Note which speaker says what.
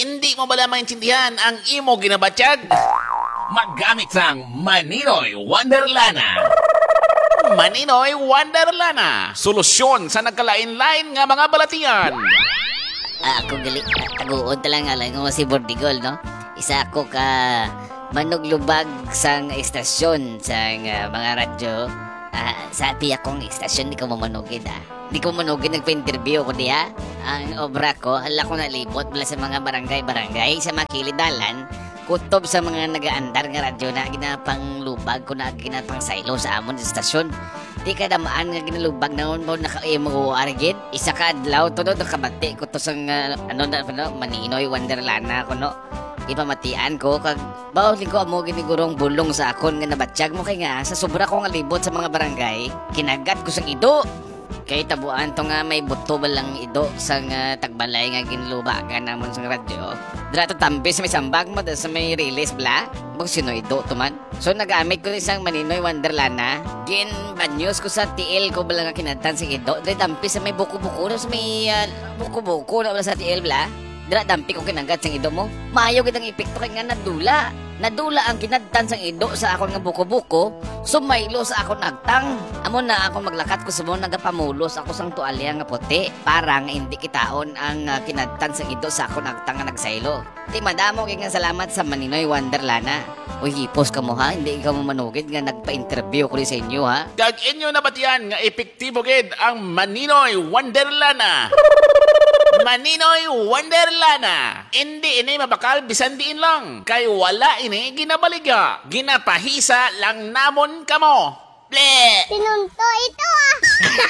Speaker 1: Hindi mo bala maintindihan ang imo ginabatyag?
Speaker 2: Maggamit sang Maninoy Wonderlana.
Speaker 1: Maninoy Wonderlana. Solusyon sa nagkalain-lain nga mga balatian.
Speaker 3: Ako gali, taguod lang nga lang si Bordigol, no? Isa ako ka manuglubag sang estasyon sang mga radyo. Sa tiya kong estasyon, di ko mamanugid, Di ko manugid, nagpa-interview ko diya. Ang obra ko, hala ko nalibot mula sa mga barangay-barangay, sa mga kilidalan, kutob sa mga nagaandar nga radyo na ginapang lubag ko na ginapang silo sa amon sa estasyon. Di ka damaan nga ginalubag na mo naka-imo argid. Isa ka adlaw to do nakabati ko to sang Maninoy Wonderlana ko, no. Ipamatian ko kag bawli ko amo ginigurong bulong sa akon nga nabatsyag mo kay nga sa sobra ko nga libot sa mga barangay kinagat ko sang ido. Kay tabuan to nga may buto balang ido sang tagbalay nga ginlubagan namon sang radyo. Dira to tambi sa may sambag mo sa may release bla. Bang sino ido to man. So nagamit ko isang Maninoy Wonderlana. Gin bad news ko sa TL ko balang nga kinatan sa ido. Dira tambi sa may buko-buko sa may buko-buko na sa TL bla. Dira dampi ko kinagat sang ido mo. Maayo gid ang epekto kay nga nadula. Nadula ang kinadtan sang ido sa akon nga buko-buko. Sumaylo sa akon agtang. Amo na ako maglakat ko sa mo nagapamulos ako sang tualya nga puti para nga hindi kitaon ang kinadtan sang ido sa akon agtang nga nagsaylo. Di madamo kay nga salamat sa Maninoy Wonderlana. Uy, hipos ka mo ha, hindi ikaw mo manugid nga nagpa-interview ko sa inyo ha.
Speaker 1: Kag inyo nabatian nga epektibo gid ang Maninoy Wonderlana. Maninoy Wonderlana. Hindi ini mabakal bisan diin lang. Kay wala ini ginabaliga. Ginapahisa lang namon kamo. Ble!
Speaker 4: Sinunto ito